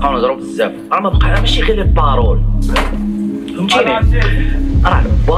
نهضروا بزاف راه ما بقى ماشي غير لي بارول فهمتيني راه